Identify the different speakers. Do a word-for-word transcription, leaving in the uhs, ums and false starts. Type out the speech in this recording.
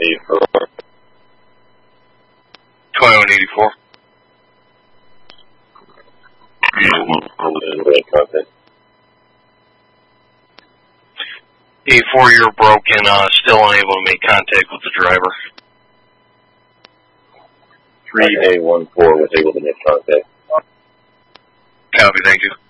Speaker 1: eighty-four.
Speaker 2: twenty-one eighty-four.
Speaker 1: Contact.
Speaker 2: eighty-four, you're broken, uh, still unable to make contact with the driver.
Speaker 1: three A one four was able to make contact.
Speaker 2: Copy, thank you.